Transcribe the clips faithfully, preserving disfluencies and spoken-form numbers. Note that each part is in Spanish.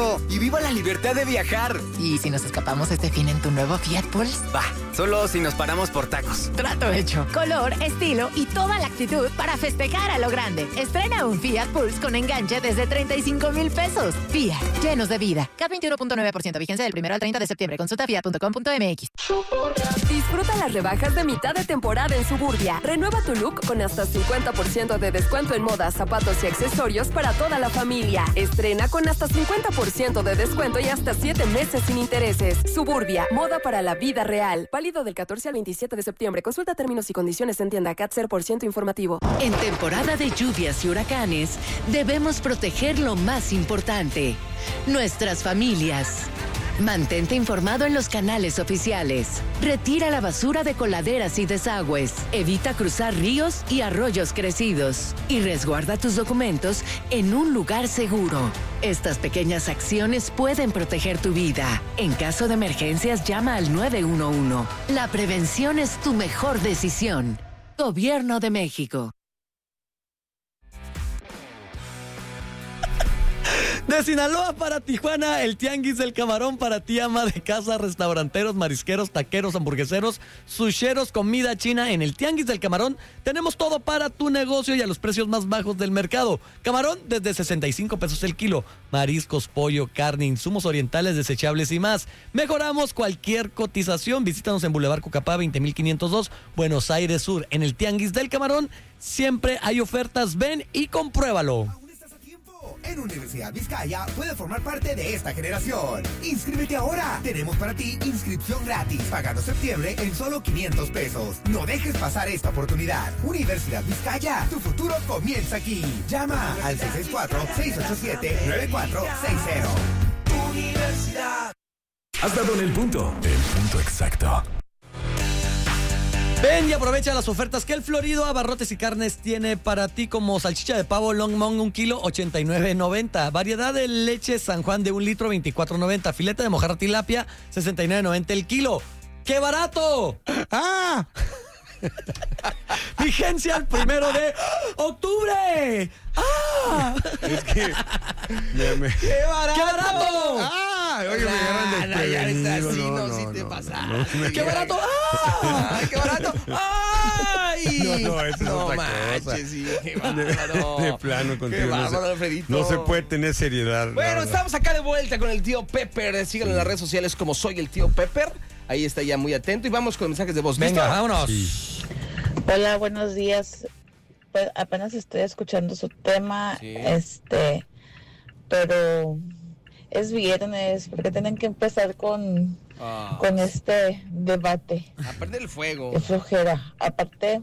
todo y viva la libertad de viajar. ¿Y si nos escapamos este fin en tu nuevo Fiat Pulse? Va, solo si nos paramos por tacos. Trato hecho. Color, estilo y toda la actitud para festejar a lo grande. Estrena un Fiat Pulse con enganche desde treinta y cinco mil pesos. Fiat, llenos de vida. K veintiuno punto nueve por ciento, vigencia del primero al treinta de septiembre. Consulta fiat punto com punto m x. Disfruta las rebajas de mitad de temporada en Suburbia. Renueva tu look con hasta cincuenta por ciento de descuento en moda, zapatos y accesorios para toda la familia. Estrena con hasta cincuenta por ciento de descuento y hasta siete meses sin intereses. Suburbia, moda para la vida real. Válido del catorce al veintisiete de septiembre. Consulta términos y condiciones en tienda. C A T cero por ciento informativo. En temporada de lluvias y huracanes, debemos proteger lo más importante: nuestras familias. Mantente informado en los canales oficiales. Retira la basura de coladeras y desagües. Evita cruzar ríos y arroyos crecidos. Y resguarda tus documentos en un lugar seguro. Estas pequeñas acciones pueden proteger tu vida. En caso de emergencias, llama al nueve uno uno. La prevención es tu mejor decisión. Gobierno de México. De Sinaloa para Tijuana, el Tianguis del Camarón para ti, ama de casa, restauranteros, marisqueros, taqueros, hamburgueseros, susheros, comida china. En el Tianguis del Camarón tenemos todo para tu negocio y a los precios más bajos del mercado. Camarón desde sesenta y cinco pesos el kilo. Mariscos, pollo, carne, insumos orientales, desechables y más. Mejoramos cualquier cotización. Visítanos en Boulevard Cucapá veinte mil quinientos dos, Buenos Aires Sur. En el Tianguis del Camarón siempre hay ofertas. Ven y compruébalo. En Universidad Vizcaya puedes formar parte de esta generación. ¡Inscríbete ahora! Tenemos para ti inscripción gratis, pagando septiembre en solo quinientos pesos. No dejes pasar esta oportunidad. Universidad Vizcaya, tu futuro comienza aquí. Llama al seis seis cuatro, seis ocho siete, nueve cuatro seis cero. Universidad. Has dado en el punto. El punto exacto. Ven y aprovecha las ofertas que el Florido Abarrotes y Carnes tiene para ti, como salchicha de pavo Long Mong un kilo, ochenta y nueve noventa. Variedad de leche San Juan de un litro, veinticuatro noventa. Filete de mojarra tilapia, sesenta y nueve noventa el kilo. ¡Qué barato! ¡Ah! Vigencia el primero de octubre. ¡Ah! Es que ya me... ¡Qué barato! ¡Qué barato! ¡Ah! Oye, me agarran desprevenido. así, No, no, no, si te no, pasa. no, no, ¡Qué barato! ¡Ah! ¡Ay, qué barato! ¡Ay! No, no, eso es no otra manches, cosa. Sí, qué bárbaro. De, de plano contigo. Qué no, bárbaro, se, Alfredito. no se puede tener seriedad. Bueno, estamos acá de vuelta con el tío Pepper. Síganlo en las redes sociales como Soy el Tío Pepper. Ahí está ya muy atento. Y vamos con mensajes de voz. Venga, ¿Listo? vámonos. Sí. Hola, buenos días. Pues apenas estoy escuchando su tema, Sí. este, pero es viernes, porque tienen que empezar con, Ah, con este debate a perder el fuego. de flojera. Aparte,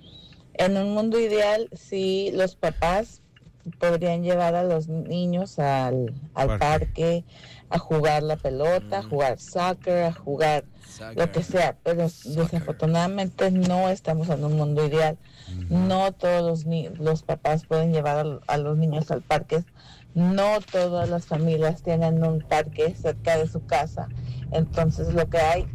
en un mundo ideal, sí, los papás podrían llevar a los niños al, al Parque. parque, a jugar la pelota, a jugar soccer, a jugar lo que sea, pero desafortunadamente no estamos en un mundo ideal. No todos los, ni- los papás pueden llevar a, a los niños al parque. No todas las familias tienen un parque cerca de su casa. Entonces lo que hay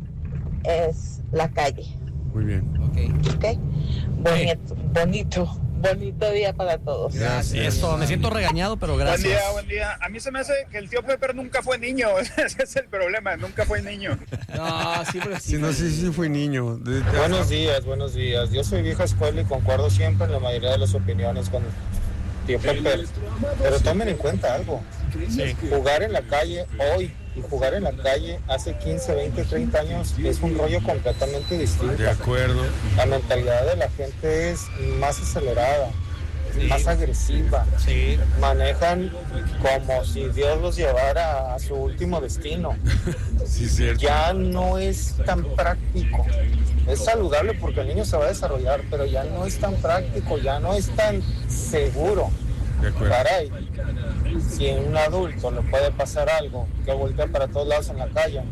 es la calle. Muy bien. Ok. ¿Ok? Bonito, bonito, bonito día para todos. Gracias. Eso, me siento regañado, pero Buen gracias. día, buen día. A mí se me hace que el tío Pepper nunca fue niño. Ese es el problema, nunca fue niño. No, siempre sí. Sí, no sé si fui niño. De- de- Buenos días, buenos días. Yo soy vieja escuela y concuerdo siempre en la mayoría de las opiniones con tío Pepper. Pero tomen en cuenta algo. Sí. Jugar en la calle hoy y jugar en la calle hace quince, veinte, treinta años es un rollo completamente distinto. De acuerdo. La mentalidad de la gente es más acelerada, Sí. más agresiva. Sí. Manejan como si Dios los llevara a su último destino. Sí, cierto. Ya no es tan práctico. Es saludable porque el niño se va a desarrollar, pero ya no es tan práctico, ya no es tan seguro. De acuerdo. Caray, si a un adulto le puede pasar algo, que voltea para todos lados en la calle,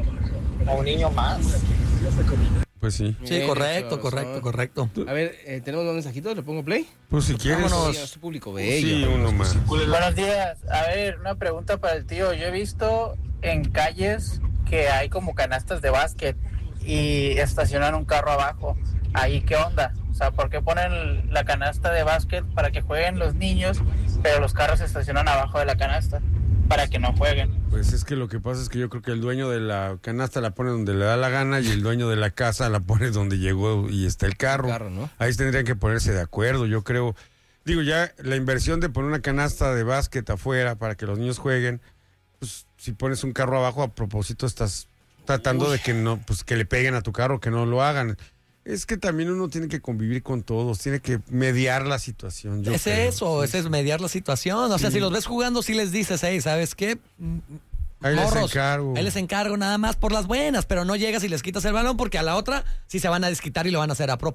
a un niño más. Pues sí. Sí, Bien, correcto, eso, correcto, eso. correcto. A ver, eh, tenemos unos mensajitos, ¿le pongo play? Pues si quieres. Vámonos. Sí, a su público Sí, bello. uno más. Buenos días. A ver, una pregunta para el tío. Yo he visto en calles que hay como canastas de básquet y estacionan un carro abajo. Ahí, ¿qué onda? O sea, ¿por qué ponen la canasta de básquet para que jueguen los niños, pero los carros se estacionan abajo de la canasta? para que no jueguen. Pues es que lo que pasa es que yo creo que el dueño de la canasta la pone donde le da la gana y el dueño de la casa la pone donde llegó y está el carro. El carro, ¿no? Ahí tendrían que ponerse de acuerdo, yo creo. Digo, ya la inversión de poner una canasta de básquet afuera para que los niños jueguen, pues si pones un carro abajo, a propósito estás tratando Uy. de que no, pues que le peguen a tu carro, que no lo hagan. Es que también uno tiene que convivir con todos, tiene que mediar la situación. Yo es creo. eso, ese es mediar la situación. O sea, sí. si los ves jugando, sí les dices, hey, ¿sabes qué? Ahí Morros, les encargo. Ahí les encargo nada más por las buenas, pero no llegas y les quitas el balón porque a la otra sí se van a desquitar y lo van a hacer a propósito.